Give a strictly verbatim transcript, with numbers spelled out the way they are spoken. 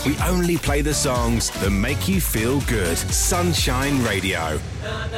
We only play the songs that make you feel good. Sunshine Radio.